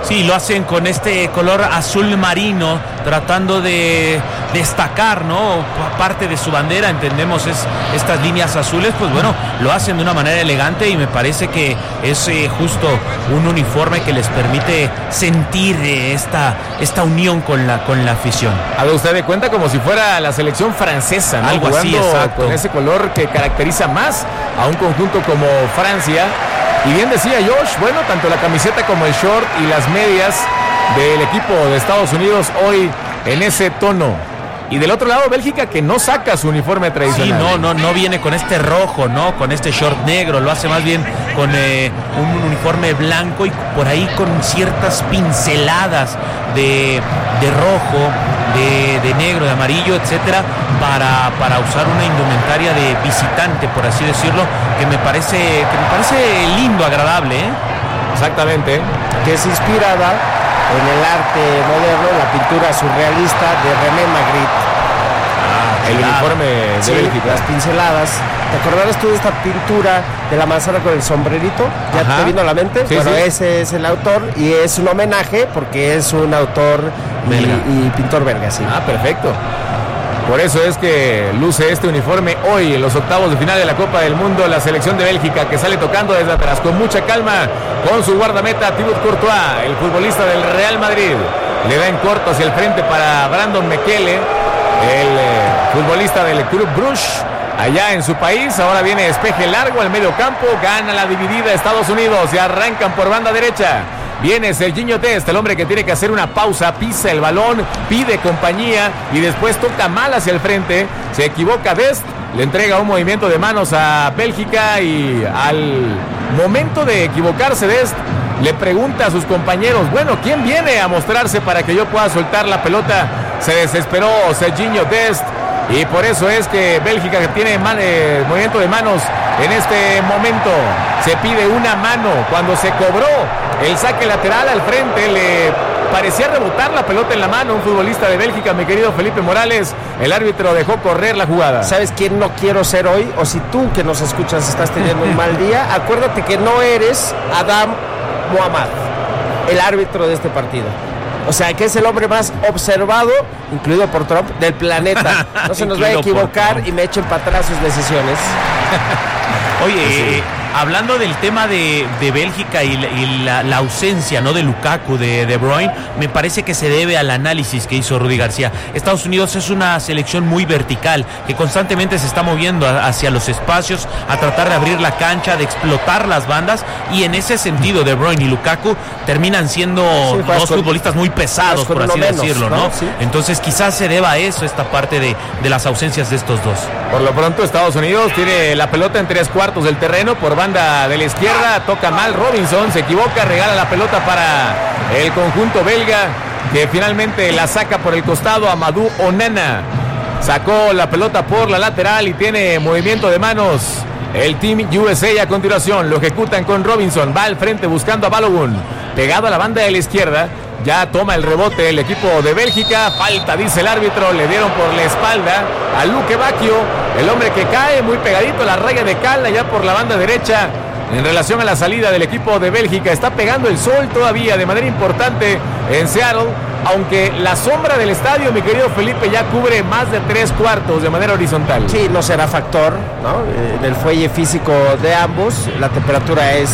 Sí, lo hacen con este color azul marino, tratando de destacar, ¿no? Parte de su bandera, entendemos, estas líneas azules, pues bueno, lo hacen de una manera elegante y me parece que es justo un uniforme que les permite sentir esta unión con la afición. Haga usted de cuenta como si fuera la selección francesa, ¿no? Algo jugando así, exacto. Con ese color que caracteriza más a un conjunto como Francia. Y bien decía Josh, bueno, tanto la camiseta como el short y las medias del equipo de Estados Unidos hoy en ese tono. Y del otro lado, Bélgica, que no saca su uniforme tradicional. Sí, no viene con este rojo, ¿no? Con este short negro, lo hace más bien con un uniforme blanco y por ahí con ciertas pinceladas de rojo, de negro, de amarillo, etcétera, para usar una indumentaria de visitante, por así decirlo, que me parece lindo, agradable, ¿eh? Exactamente. Que es inspirada en el arte moderno, la pintura surrealista de René Magritte. El uniforme de sí, Bélgica. Las pinceladas. ¿Te acordarás tú de esta pintura de la manzana con el sombrerito? ¿Ya Ajá. te vino a la mente? Sí, bueno, sí. ese es el autor y es un homenaje porque es un autor y pintor belga, sí. Ah, perfecto. Por eso es que luce este uniforme hoy en los octavos de final de la Copa del Mundo, la selección de Bélgica, que sale tocando desde atrás con mucha calma con su guardameta Thibaut Courtois, el futbolista del Real Madrid. Le da en corto hacia el frente para Brandon Mekele, el futbolista del Club Brugge, allá en su país. Ahora viene despeje largo al medio campo, gana la dividida Estados Unidos y arrancan por banda derecha. Viene Serginho Dest, el hombre que tiene que hacer una pausa, pisa el balón, pide compañía y después toca mal hacia el frente. Se equivoca Dest, le entrega un movimiento de manos a Bélgica y al momento de equivocarse Dest le pregunta a sus compañeros, bueno, ¿quién viene a mostrarse para que yo pueda soltar la pelota? Se desesperó Serginho Dest y por eso es que Bélgica tiene movimiento de manos en este momento. Se pide una mano cuando se cobró el saque lateral al frente, le parecía rebotar la pelota en la mano un futbolista de Bélgica, mi querido Felipe Morales. El árbitro dejó correr la jugada. ¿Sabes quién no quiero ser hoy? O si tú que nos escuchas estás teniendo un mal día, acuérdate que no eres Adam Muhammad, el árbitro de este partido. O sea, que es el hombre más observado, incluido por Trump, del planeta. No se nos vaya a equivocar y me echen para atrás sus decisiones. Oye, hablando del tema de Bélgica y la ausencia, ¿no?, de Lukaku, de De Bruyne, me parece que se debe al análisis que hizo Rudy García. Estados Unidos es una selección muy vertical, que constantemente se está moviendo hacia los espacios, a tratar de abrir la cancha, de explotar las bandas, y en ese sentido De Bruyne y Lukaku terminan siendo dos futbolistas muy pesados, por así decirlo, ¿no? Sí. Entonces quizás se deba a eso, esta parte de las ausencias de estos dos. Por lo pronto Estados Unidos tiene la pelota en 3/4 del terreno por banda de la izquierda, toca mal Robinson, se equivoca, regala la pelota para el conjunto belga, que finalmente la saca por el costado. Amadou Onana sacó la pelota por la lateral y tiene movimiento de manos el Team USA. A continuación lo ejecutan con Robinson, va al frente buscando a Balogun, pegado a la banda de la izquierda. Ya toma el rebote el equipo de Bélgica. Falta, dice el árbitro. Le dieron por la espalda a Luke Bacchio, el hombre que cae muy pegadito a la raya de cal allá por la banda derecha. En relación a la salida del equipo de Bélgica, está pegando el sol todavía de manera importante en Seattle, aunque la sombra del estadio, mi querido Felipe, ya cubre más de 3/4 de manera horizontal. Sí, no será factor, ¿no? En el fuelle físico de ambos, la temperatura es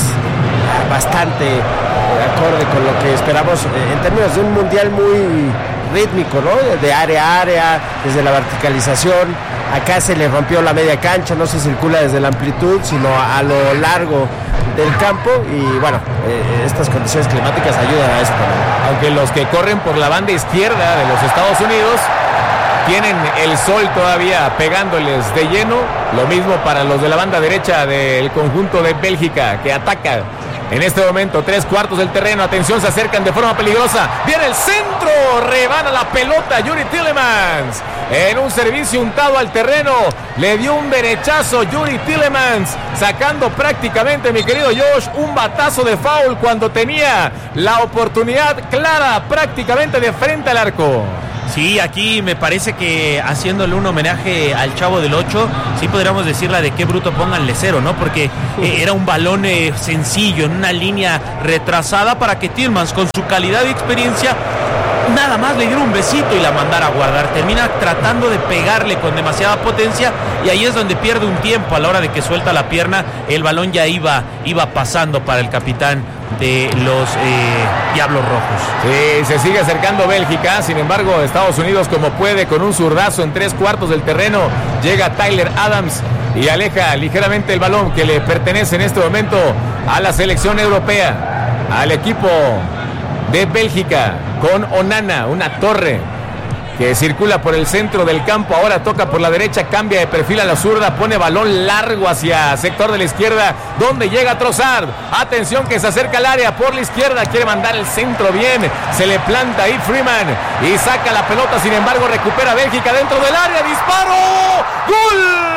bastante acorde con lo que esperamos en términos de un mundial muy rítmico, ¿no? De área a área, desde la verticalización. Acá se le rompió la media cancha, no se circula desde la amplitud, sino a lo largo del campo, y bueno, estas condiciones climáticas ayudan a esto también. Aunque los que corren por la banda izquierda de los Estados Unidos tienen el sol todavía pegándoles de lleno, lo mismo para los de la banda derecha del conjunto de Bélgica, que ataca en este momento 3/4 del terreno. Atención, se acercan de forma peligrosa, viene el centro, rebana la pelota Yuri Tielemans en un servicio untado al terreno, le dio un derechazo Yuri Tielemans, sacando prácticamente, mi querido Josh, un batazo de foul cuando tenía la oportunidad clara prácticamente de frente al arco. Sí, aquí me parece que haciéndole un homenaje al Chavo del 8, sí podríamos decirla de qué bruto pónganle cero, ¿no? Porque era un balón sencillo, en una línea retrasada para que Tillmans, con su calidad y experiencia, nada más le diera un besito y la mandara a guardar. Termina tratando de pegarle con demasiada potencia y ahí es donde pierde un tiempo. A la hora de que suelta la pierna, el balón ya iba pasando para el capitán de los Diablos Rojos. Sí, se sigue acercando Bélgica. Sin embargo, Estados Unidos, como puede, con un zurdazo en 3/4 del terreno, llega Tyler Adams y aleja ligeramente el balón que le pertenece en este momento a la selección europea, al equipo de Bélgica, con Onana, una torre que circula por el centro del campo. Ahora toca por la derecha, cambia de perfil a la zurda, pone balón largo hacia sector de la izquierda, donde llega Trossard. Atención, que se acerca al área por la izquierda, quiere mandar el centro bien, se le planta ahí Freeman y saca la pelota. Sin embargo, recupera Bélgica dentro del área, disparo, ¡gol!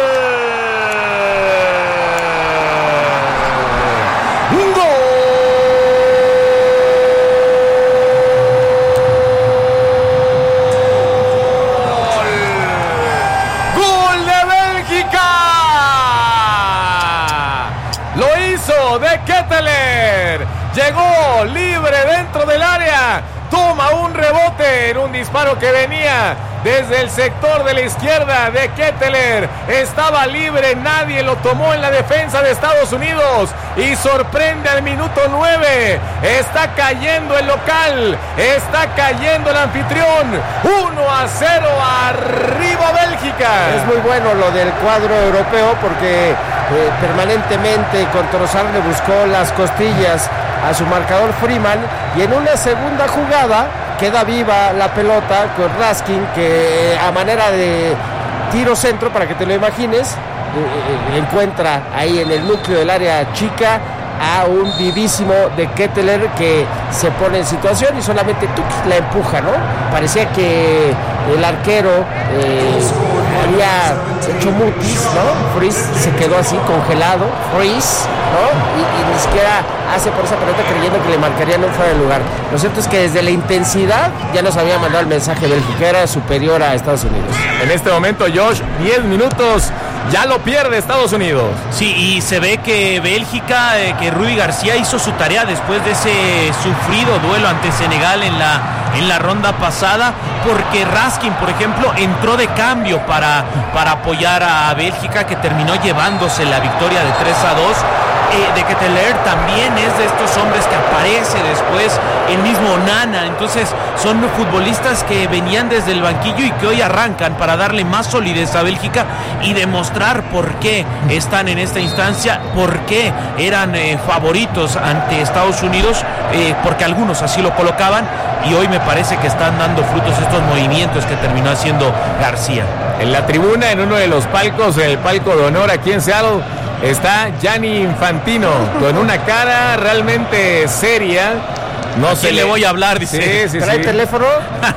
De Ketteler, llegó libre dentro del área, toma un rebote en un disparo que venía desde el sector de la izquierda de Ketteler, estaba libre, nadie lo tomó en la defensa de Estados Unidos y sorprende al minuto 9, está cayendo el local, está cayendo el anfitrión, 1-0 arriba Bélgica. Es muy bueno lo del cuadro europeo porque permanentemente con Trossard le buscó las costillas a su marcador Freeman y en una segunda jugada queda viva la pelota con Raskin, que a manera de tiro centro, para que te lo imagines, encuentra ahí en el núcleo del área chica a un vivísimo de Ketteler que se pone en situación y solamente la empuja, ¿no? Parecía que el arquero había hecho mutis, ¿no? Freeze se quedó así congelado, freeze, ¿no? Y ni siquiera hace por esa pelota creyendo que le marcarían un fuera de lugar. Lo cierto es que desde la intensidad ya nos había mandado el mensaje Bélgica, era superior a Estados Unidos. En este momento, Josh, 10 minutos, ya lo pierde Estados Unidos. Sí, y se ve que Bélgica, que Rudi García hizo su tarea después de ese sufrido duelo ante Senegal en la ronda pasada, porque Raskin, por ejemplo, entró de cambio para apoyar a Bélgica, que terminó llevándose la victoria de 3-2. De Ketteler también es de estos hombres que aparece después, el mismo Onana. Entonces son futbolistas que venían desde el banquillo y que hoy arrancan para darle más solidez a Bélgica y demostrar por qué están en esta instancia, por qué eran favoritos ante Estados Unidos, porque algunos así lo colocaban, y hoy me parece que están dando frutos estos movimientos que terminó haciendo García. En la tribuna, en uno de los palcos, el palco de honor aquí en Seattle, está Gianni Infantino con una cara realmente seria. No sé, le voy a hablar, dice. Sí, ¿trae teléfono?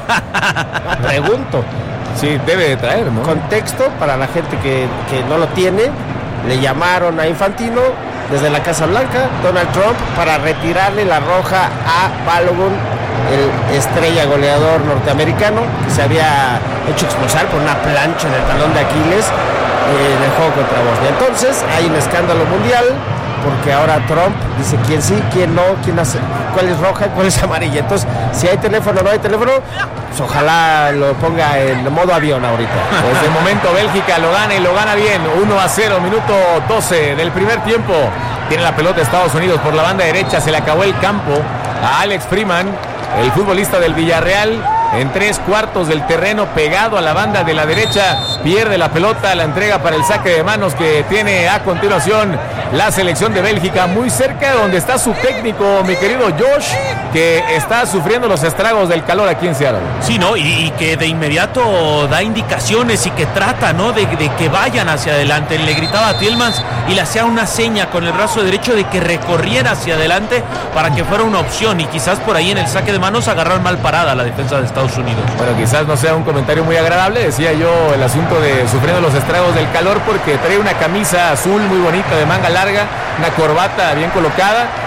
Pregunto. Sí, debe de traer, ¿no? Contexto para la gente que no lo tiene. Le llamaron a Infantino desde la Casa Blanca, Donald Trump, para retirarle la roja a Balogun, el estrella goleador norteamericano, que se había hecho expulsar por una plancha en el talón de Aquiles en el juego contra Bosnia. Entonces hay un escándalo mundial porque ahora Trump dice quién sí, quién no, quién hace, cuál es roja, cuál es amarilla. Entonces, si hay teléfono o no hay teléfono, pues ojalá lo ponga en modo avión ahorita. Pues de momento Bélgica lo gana y lo gana bien, 1-0, minuto 12 del primer tiempo. Tiene la pelota Estados Unidos por la banda derecha, se le acabó el campo a Alex Freeman, el futbolista del Villarreal, en 3/4 del terreno, pegado a la banda de la derecha, pierde la pelota, la entrega para el saque de manos que tiene a continuación la selección de Bélgica, muy cerca de donde está su técnico, mi querido Josh, que está sufriendo los estragos del calor aquí en Seattle. Sí, ¿no? Y que de inmediato da indicaciones y que trata, ¿no? De que vayan hacia adelante. Le gritaba a Tillmans y le hacía una seña con el brazo derecho de que recorriera hacia adelante para que fuera una opción, y quizás por ahí en el saque de manos agarrar mal parada la defensa de Estados Unidos. Bueno, quizás no sea un comentario muy agradable, decía yo, el asunto de sufriendo los estragos del calor, porque trae una camisa azul muy bonita de manga larga, una corbata bien colocada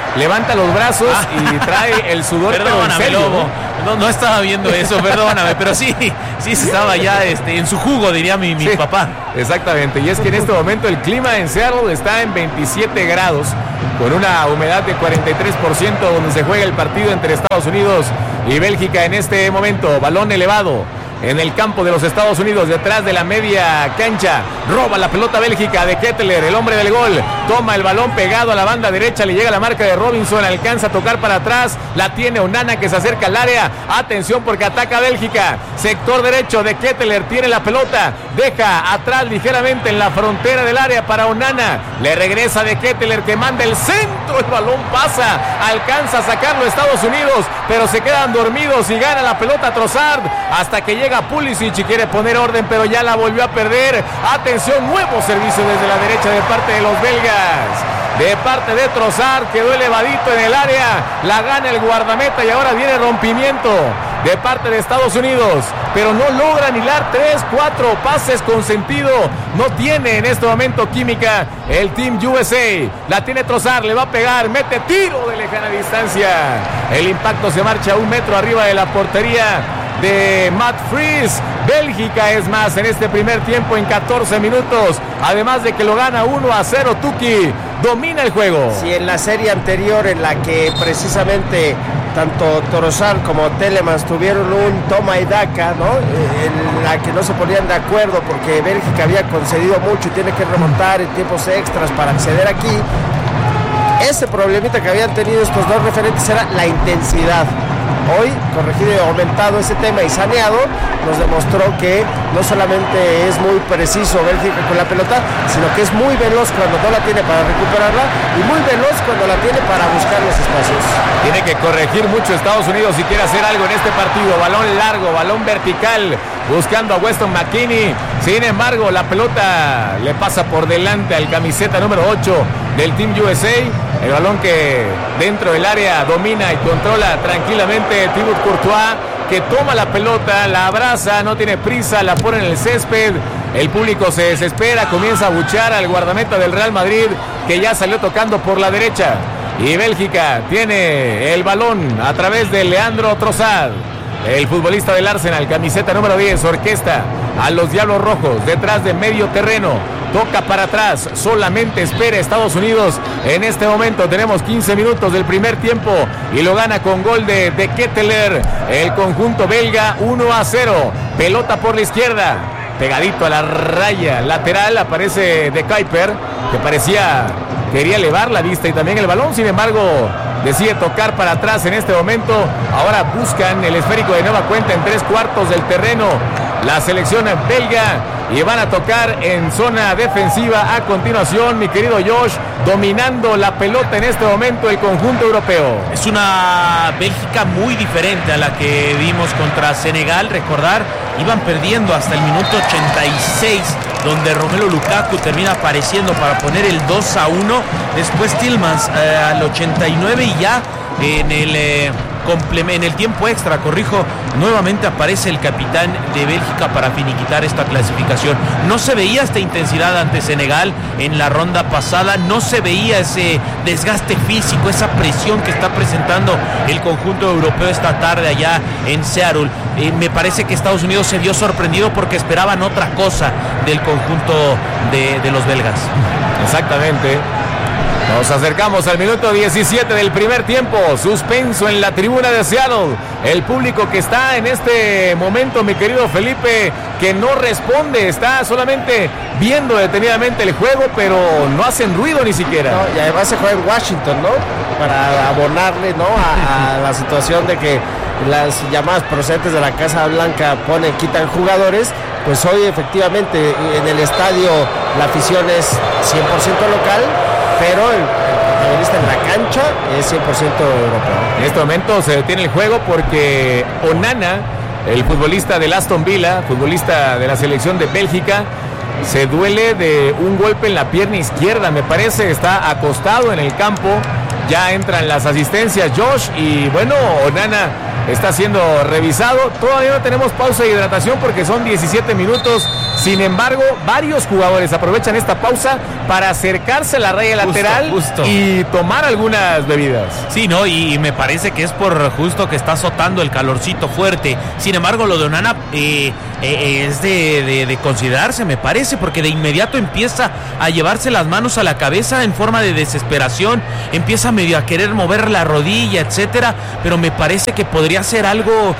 levanta los brazos y trae el sudor. Perdóname, Lobo. No estaba viendo eso, perdóname, pero sí se estaba ya en su jugo, diría mi papá. Exactamente, y es que en este momento el clima en Seattle está en 27 grados, con una humedad de 43%, donde se juega el partido entre Estados Unidos y Bélgica en este momento. Balón elevado en el campo de los Estados Unidos, detrás de la media cancha, roba la pelota Bélgica de Ketteler, el hombre del gol, toma el balón pegado a la banda derecha, le llega la marca de Robinson, alcanza a tocar para atrás, la tiene Onana que se acerca al área, atención porque ataca Bélgica, sector derecho de Ketteler, tiene la pelota, deja atrás ligeramente en la frontera del área para Onana, le regresa de Ketteler que manda el centro, el balón pasa, alcanza a sacarlo Estados Unidos, pero se quedan dormidos y gana la pelota Trossard, hasta que llega Pulisic y quiere poner orden, pero ya la volvió a perder. Atención, nuevo servicio desde la derecha de parte de los belgas. De parte de Trossard, quedó elevadito en el área, la gana el guardameta y ahora viene rompimiento de parte de Estados Unidos, pero no logran hilar 3-4 pases con sentido, no tiene en este momento química el Team USA, la tiene Trossard, le va a pegar, mete tiro de lejana distancia, el impacto se marcha 1 metro arriba de la portería de Matt Fries. Bélgica es más en este primer tiempo en 14 minutos, además de que lo gana 1-0 Tuki, domina el juego. Sí, en la serie anterior en la que precisamente tanto Trossard como Telemans tuvieron un toma y daca, ¿no? En la que no se ponían de acuerdo porque Bélgica había concedido mucho y tiene que remontar en tiempos extras para acceder aquí. Ese problemita que habían tenido estos dos referentes era la intensidad. Hoy, corregido y aumentado ese tema y saneado, nos demostró que no solamente es muy preciso Bélgica con la pelota, sino que es muy veloz cuando no la tiene para recuperarla y muy veloz cuando la tiene para buscar los espacios. Tiene que corregir mucho Estados Unidos si quiere hacer algo en este partido. Balón largo, balón vertical, buscando a Weston McKennie. Sin embargo, la pelota le pasa por delante al camiseta número 8 del Team USA. El balón que dentro del área domina y controla tranquilamente Thibaut Courtois, que toma la pelota, la abraza, no tiene prisa, la pone en el césped. El público se desespera, comienza a abuchear al guardameta del Real Madrid, que ya salió tocando por la derecha. Y Bélgica tiene el balón a través de Leandro Trossard. El futbolista del Arsenal, camiseta número 10, orquesta a los Diablos Rojos detrás de medio terreno. Toca para atrás, solamente espera Estados Unidos. En este momento tenemos 15 minutos del primer tiempo y lo gana con gol de Ketteler. El conjunto belga 1-0. Pelota por la izquierda, pegadito a la raya lateral, aparece De Kuyper, que quería elevar la vista y también el balón, sin embargo decide tocar para atrás en este momento. Ahora buscan el esférico de nueva cuenta en 3/4 del terreno la selección belga y van a tocar en zona defensiva a continuación, mi querido Josh, dominando la pelota en este momento el conjunto europeo. Es una Bélgica muy diferente a la que vimos contra Senegal. Recordar, iban perdiendo hasta el minuto 86, donde Romelu Lukaku termina apareciendo para poner el 2-1. Después Tielemans al 89 y ya en el tiempo extra, nuevamente aparece el capitán de Bélgica para finiquitar esta clasificación. No se veía esta intensidad ante Senegal en la ronda pasada, no se veía ese desgaste físico, esa presión que está presentando el conjunto europeo esta tarde allá en Seattle. Me parece que Estados Unidos se vio sorprendido porque esperaban otra cosa del conjunto de los belgas. Exactamente. Nos acercamos al minuto 17 del primer tiempo. Suspenso en la tribuna de Seattle. El público que está en este momento, mi querido Felipe, que no responde, está solamente viendo detenidamente el juego, pero no hacen ruido ni siquiera. No, y además se juega en Washington, ¿no? Para abonarle, ¿no? a la situación de que las llamadas procedentes de la Casa Blanca quitan jugadores. Pues hoy efectivamente en el estadio la afición es 100% local, pero el protagonista en la cancha es 100% europeo. En este momento se detiene el juego porque Onana, el futbolista del Aston Villa, futbolista de la selección de Bélgica, se duele de un golpe en la pierna izquierda, me parece, está acostado en el campo. Ya entran las asistencias, Josh, y bueno, Onana está siendo revisado. Todavía no tenemos pausa de hidratación porque son 17 minutos. Sin embargo, varios jugadores aprovechan esta pausa para acercarse a la raya lateral y tomar algunas bebidas. Sí, ¿no? Y me parece que es por justo que está azotando el calorcito fuerte. Sin embargo, lo de Onana es de considerarse, me parece, porque de inmediato empieza a llevarse las manos a la cabeza en forma de desesperación, empieza medio a querer mover la rodilla, etcétera, pero me parece que podría ser algo,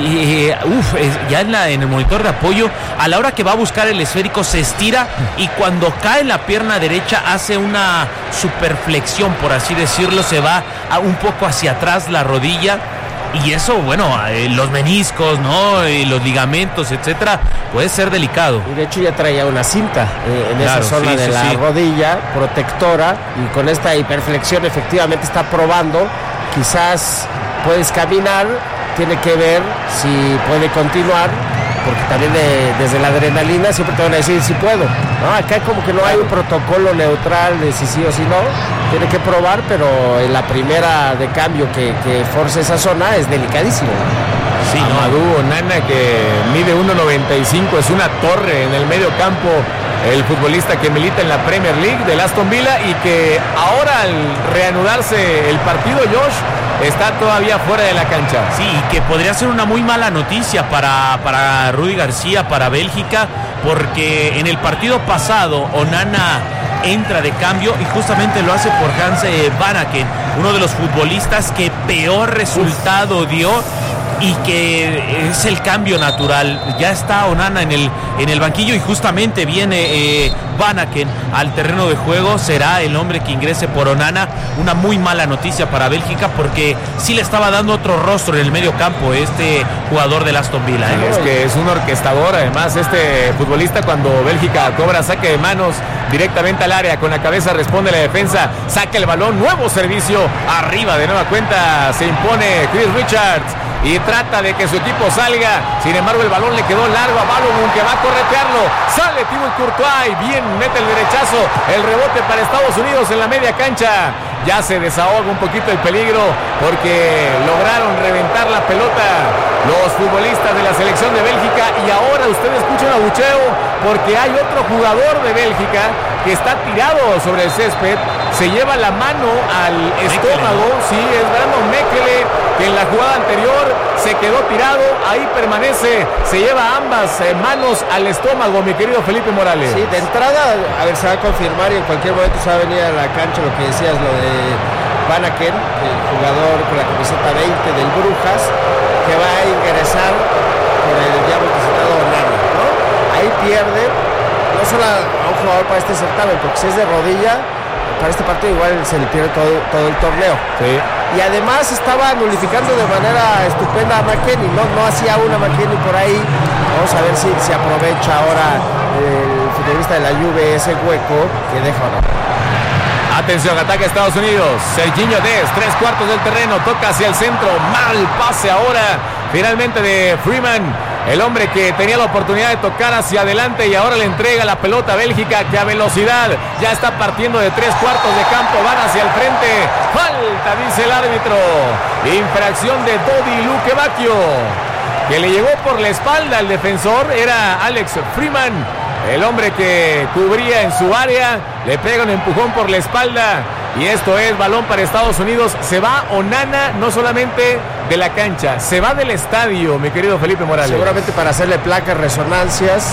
ya en el monitor de apoyo, a la hora que va a buscar el esférico se estira y cuando cae en la pierna derecha hace una superflexión, por así decirlo, se va un poco hacia atrás la rodilla. Y eso, bueno, los meniscos, ¿no? Y los ligamentos, etcétera, puede ser delicado. Y de hecho ya traía una cinta en esa zona de la rodilla, protectora, y con esta hiperflexión efectivamente está probando, quizás puedes caminar, tiene que ver si puede continuar, porque también desde la adrenalina siempre te van a decir si puedo, ¿no? Acá como que no hay un protocolo neutral de si sí o si no, tiene que probar, pero en la primera de cambio que force esa zona es delicadísimo. Sí, Amadou Onana, que mide 1.95, es una torre en el medio campo, el futbolista que milita en la Premier League del Aston Villa y que ahora al reanudarse el partido, Josh, está todavía fuera de la cancha. Sí, que podría ser una muy mala noticia para Rudi García, para Bélgica, porque en el partido pasado Onana entra de cambio y justamente lo hace por Hans Vanaken, uno de los futbolistas que peor resultado dio y que es el cambio natural. Ya está Onana en el banquillo y justamente viene Vanaken al terreno de juego. Será el hombre que ingrese por Onana. Una muy mala noticia para Bélgica porque sí le estaba dando otro rostro en el medio campo este jugador del Aston Villa. Sí, es que es un orquestador. Además, este futbolista, cuando Bélgica cobra saque de manos directamente al área, con la cabeza responde la defensa, saca el balón, nuevo servicio arriba, de nueva cuenta se impone Chris Richards y trata de que su equipo salga. Sin embargo, el balón le quedó largo a Balogun, que va a corretearlo. Sale Thibaut Courtois y bien mete el derechazo. El rebote para Estados Unidos en la media cancha. Ya se desahoga un poquito el peligro porque lograron reventar la pelota los futbolistas de la selección de Bélgica. Y ahora usted escucha un abucheo porque hay otro jugador de Bélgica que está tirado sobre el césped. Se lleva la mano al estómago. Sí, es Brandon Mekele, que en la jugada anterior se quedó tirado. Ahí permanece, se lleva ambas manos al estómago, mi querido Felipe Morales. Sí, de entrada, a ver, se va a confirmar y en cualquier momento se va a venir a la cancha lo que decías, lo de Vanaken, el jugador con la camiseta 20 del Brujas, que va a ingresar por el ya multicitado Onana, ¿no? Ahí pierde no solo a un jugador para este certamen, porque si es de rodilla, para este partido igual se le pierde todo el torneo. Sí. Y además estaba nulificando de manera estupenda a McKennie, no hacía una McKennie por ahí. Vamos a ver si se aprovecha ahora el futbolista de la Juve ese hueco que deja o no. Atención, ataca Estados Unidos. Serginho Dest, 3/4 del terreno, toca hacia el centro. Mal pase ahora, finalmente de Freeman. El hombre que tenía la oportunidad de tocar hacia adelante y ahora le entrega la pelota a Bélgica, que a velocidad ya está partiendo de 3/4 de campo. Van hacia el frente. Falta, dice el árbitro. Infracción de Dodi Lukebakio, que le llegó por la espalda al defensor. Era Alex Freeman, el hombre que cubría en su área. Le pega un empujón por la espalda. Y esto es balón para Estados Unidos. Se va Onana no solamente de la cancha, se va del estadio, mi querido Felipe Morales. Seguramente para hacerle placas, resonancias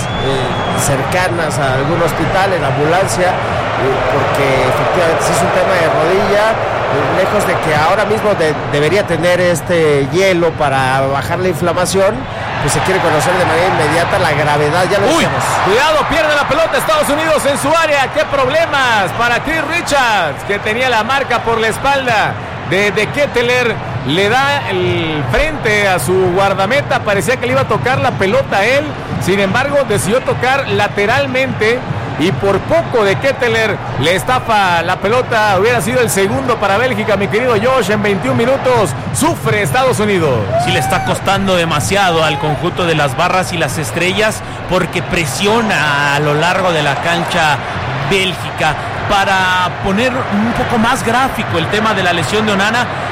cercanas a algún hospital, en ambulancia, porque efectivamente si es un tema de rodilla, lejos de que ahora mismo debería tener este hielo para bajar la inflamación, pues se quiere conocer de manera inmediata la gravedad. Ya lo decíamos. Cuidado, pierde la pelota Estados Unidos en su área. ¡Qué problemas para Chris Richards, que tenía la marca por la espalda de Ketteler! Le da el frente a su guardameta. Parecía que le iba a tocar la pelota a él. Sin embargo, decidió tocar lateralmente y por poco de Ketteler le estafa la pelota. Hubiera sido el segundo para Bélgica, mi querido Josh. En 21 minutos sufre Estados Unidos. Sí, le está costando demasiado al conjunto de las barras y las estrellas porque presiona a lo largo de la cancha Bélgica. Para poner un poco más gráfico el tema de la lesión de Onana,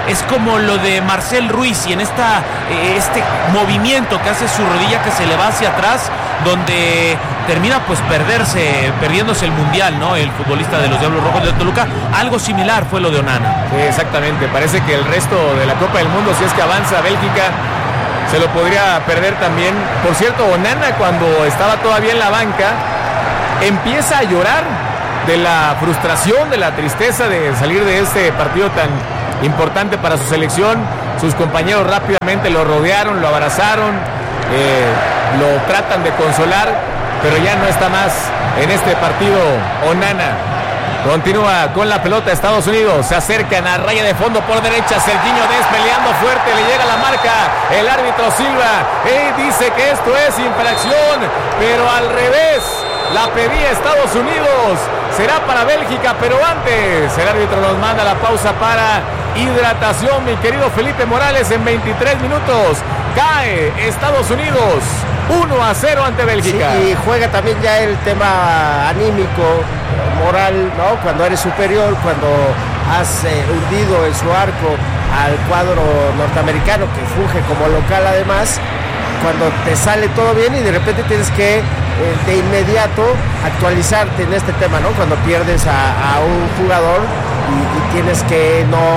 es como lo de Marcel Ruiz y en este movimiento que hace su rodilla que se le va hacia atrás, donde termina pues perdiéndose el mundial, ¿no? El futbolista de los Diablos Rojos de Toluca. Algo similar fue lo de Onana. Sí, exactamente. Parece que el resto de la Copa del Mundo, si es que avanza Bélgica, se lo podría perder también. Por cierto, Onana, cuando estaba todavía en la banca, empieza a llorar de la frustración, de la tristeza de salir de este partido tan importante para su selección. Sus compañeros rápidamente lo rodearon, lo abrazaron, lo tratan de consolar, pero ya no está más en este partido Onana. Continúa con la pelota Estados Unidos, se acercan a raya de fondo por derecha, Sergiño Dest peleando fuerte, le llega la marca, el árbitro Silva dice que esto es infracción, pero al revés, la pedía Estados Unidos, será para Bélgica, pero antes el árbitro nos manda la pausa para hidratación, mi querido Felipe Morales. En 23 minutos cae Estados Unidos 1-0 ante Bélgica. Sí, y juega también ya el tema anímico, moral, ¿no? Cuando eres superior, cuando has hundido en su arco al cuadro norteamericano que funge como local además, cuando te sale todo bien y de repente tienes que de inmediato actualizarte en este tema, ¿no? Cuando pierdes a un jugador y tienes que no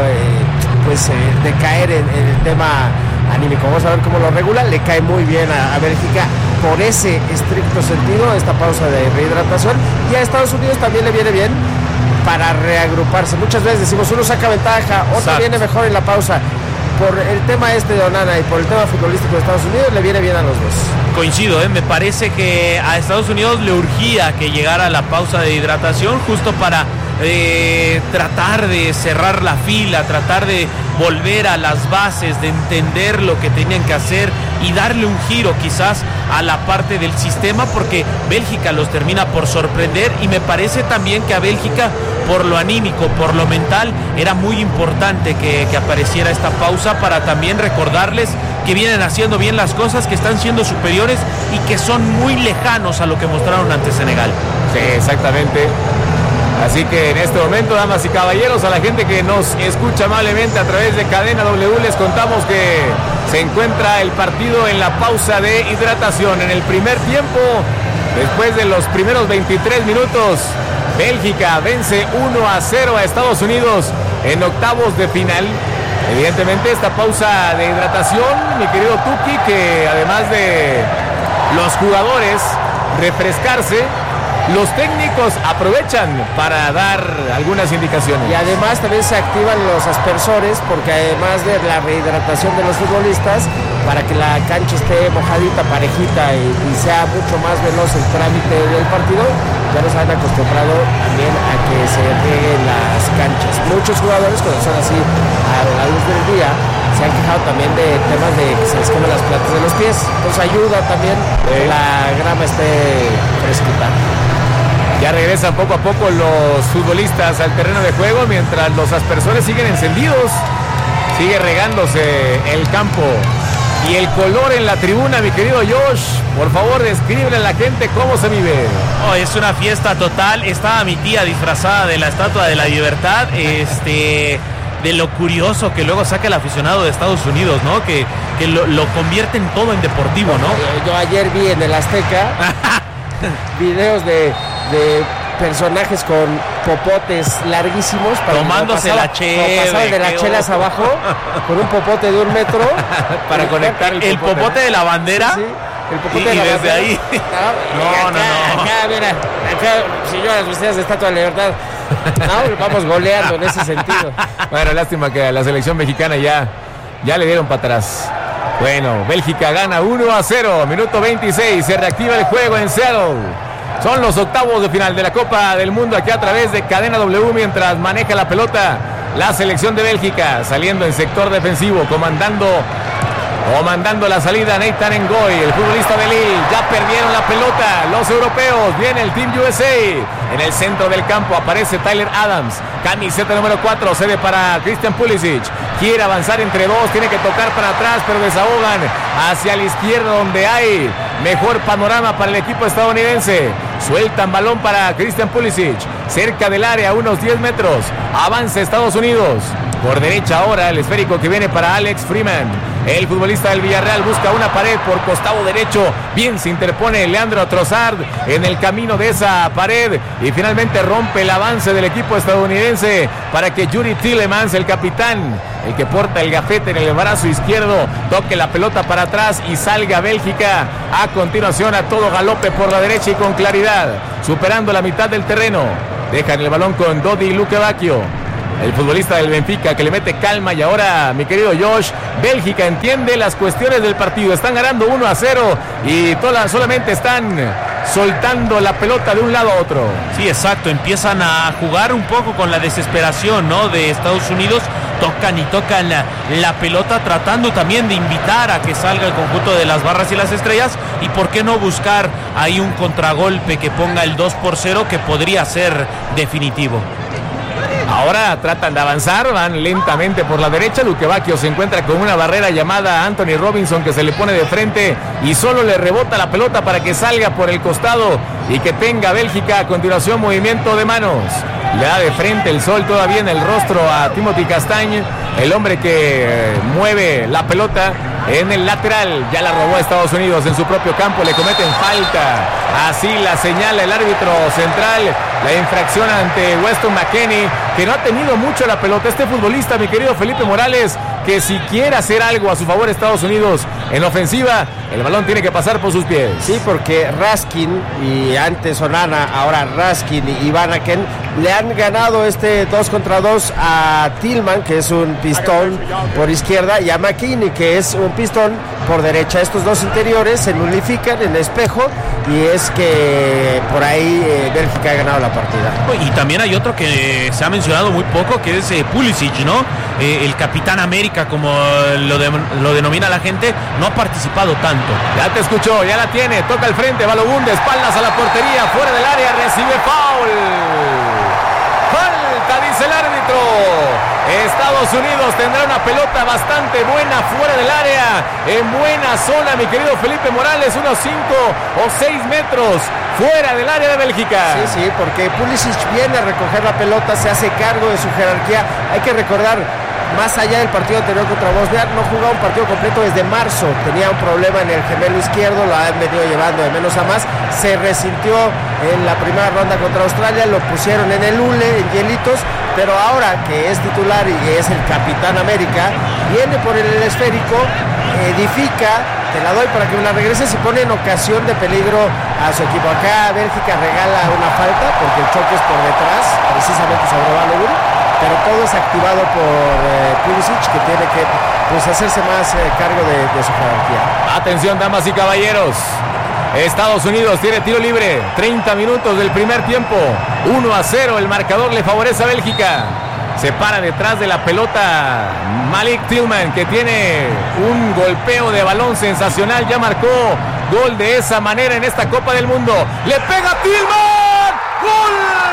decaer en el tema anímico. Vamos a ver cómo lo regula. Le cae muy bien a Bélgica por ese estricto sentido esta pausa de rehidratación, y a Estados Unidos también le viene bien para reagruparse. Muchas veces decimos uno saca ventaja, otro viene mejor en la pausa. Por el tema de Onana y por el tema futbolístico de Estados Unidos le viene bien a los dos. Coincido, me parece que a Estados Unidos le urgía que llegara la pausa de hidratación justo para tratar de cerrar la fila, tratar de volver a las bases, de entender lo que tenían que hacer y darle un giro quizás a la parte del sistema, porque Bélgica los termina por sorprender, y me parece también que a Bélgica, por lo anímico, por lo mental, era muy importante que apareciera esta pausa para también recordarles que vienen haciendo bien las cosas, que están siendo superiores y que son muy lejanos a lo que mostraron ante Senegal. Sí, exactamente. Así que en este momento, damas y caballeros, a la gente que nos escucha amablemente a través de Cadena W, les contamos que se encuentra el partido en la pausa de hidratación. En el primer tiempo, después de los primeros 23 minutos, Bélgica vence 1-0 a Estados Unidos en octavos de final. Evidentemente esta pausa de hidratación, mi querido Tuki, que además de los jugadores refrescarse, los técnicos aprovechan para dar algunas indicaciones. Y además también se activan los aspersores, porque además de la rehidratación de los futbolistas, para que la cancha esté mojadita, parejita y sea mucho más veloz el trámite del partido, ya nos han acostumbrado también a que se rieguen las canchas. Muchos jugadores, cuando son así a la luz del día, se han quejado también de temas de que se les queman las plantas de los pies. Entonces ayuda también que la grama esté fresquita. Ya regresan poco a poco los futbolistas al terreno de juego, mientras los aspersores siguen encendidos. Sigue regándose el campo y el color en la tribuna, mi querido Josh. Por favor, descríbele a la gente cómo se vive. Oh, es una fiesta total. Estaba mi tía disfrazada de la Estatua de la Libertad. De lo curioso que luego saca el aficionado de Estados Unidos, ¿no? Que lo convierte en todo en deportivo, ¿no? Yo ayer vi en el Azteca videos de personajes con popotes larguísimos tomándose la chela, pasaban de las chelas abajo con un popote de 1 metro para conectar el popote de la bandera. Sí, el popote de la desde bandera. ahí No. Acá, mira, señoras, ustedes de Estatua de la Libertad. No, vamos goleando en ese sentido. Bueno, lástima que a la selección mexicana ya le dieron para atrás. Bueno, Bélgica gana 1-0, minuto 26, se reactiva el juego en Seattle. Son los octavos de final de la Copa del Mundo aquí a través de Cadena W, mientras maneja la pelota la selección de Bélgica, saliendo en sector defensivo, comandando la salida Nathan Ngoy, el futbolista de Lille. Ya perdieron la pelota los europeos, viene el Team USA. En el centro del campo aparece Tyler Adams, camiseta número 4, cede para Christian Pulisic. Quiere avanzar entre dos, tiene que tocar para atrás, pero desahogan hacia la izquierda, donde hay mejor panorama para el equipo estadounidense. Sueltan balón para Christian Pulisic, cerca del área, unos 10 metros. Avanza Estados Unidos. Por derecha ahora el esférico que viene para Alex Freeman. El futbolista del Villarreal busca una pared por costado derecho. Bien se interpone Leandro Trossard en el camino de esa pared. Y finalmente rompe el avance del equipo estadounidense para que Youri Tielemans, el capitán, el que porta el gafete en el brazo izquierdo, toque la pelota para atrás y salga Bélgica a continuación a todo galope por la derecha y con claridad, superando la mitad del terreno. Dejan el balón con Dodi Lukebakio, el futbolista del Benfica, que le mete calma. Y ahora, mi querido Josh, Bélgica entiende las cuestiones del partido. Están ganando 1-0 y solamente están soltando la pelota de un lado a otro. Sí, exacto. Empiezan a jugar un poco con la desesperación, ¿no?, de Estados Unidos. Tocan y tocan la pelota, tratando también de invitar a que salga el conjunto de las Barras y las Estrellas. Y por qué no buscar ahí un contragolpe que ponga el 2-0, que podría ser definitivo. Ahora tratan de avanzar, van lentamente por la derecha. Lukebakio se encuentra con una barrera llamada Anthony Robinson, que se le pone de frente y solo le rebota la pelota para que salga por el costado y que tenga Bélgica a continuación movimiento de manos. Le da de frente el sol todavía en el rostro a Timothy Castagne, el hombre que mueve la pelota en el lateral. Ya la robó a Estados Unidos en su propio campo, le cometen falta. Así la señala el árbitro central. La infracción ante Weston McKennie, que no ha tenido mucho la pelota. Este futbolista, mi querido Felipe Morales, que si quiere hacer algo a su favor Estados Unidos en ofensiva, el balón tiene que pasar por sus pies. Sí, porque Raskin y antes Onana, ahora Raskin y Vanaken le han ganado 2 contra 2 a Tillman, que es un pistón por izquierda, y a McKennie, que es un pistón por derecha. Estos dos interiores se nulifican en espejo y es que por ahí Bélgica ha ganado la partida. Y también hay otro que se ha mencionado muy poco, que es Pulisic, ¿no? El Capitán América, como lo denomina la gente, no ha participado tanto. Ya te escuchó, ya la tiene, toca al frente, Balogun de espaldas a la portería, fuera del área, recibe foul. Falta, dice el árbitro. Estados Unidos tendrá una pelota bastante buena fuera del área, en buena zona, mi querido Felipe Morales, unos 5 o 6 metros fuera del área de Bélgica. Sí, porque Pulisic viene a recoger la pelota, se hace cargo de su jerarquía. Hay que recordar, más allá del partido anterior contra Bosnia, no jugaba un partido completo desde marzo. Tenía un problema en el gemelo izquierdo, lo han venido llevando de menos a más. Se resintió en la primera ronda contra Australia, lo pusieron en el hule, en hielitos, pero ahora que es titular y es el Capitán América, viene por el esférico, edifica, te la doy para que me la regreses y pone en ocasión de peligro a su equipo. Acá Bélgica regala una falta porque el choque es por detrás, precisamente sobre Balogun, pero todo es activado por Pulisic, que tiene que hacerse más cargo de su jerarquía. Atención, damas y caballeros, Estados Unidos tiene tiro libre, 30 minutos del primer tiempo, 1-0, el marcador le favorece a Bélgica. Se para detrás de la pelota Malik Tillman, que tiene un golpeo de balón sensacional, ya marcó gol de esa manera en esta Copa del Mundo. Le pega Tillman, ¡gol!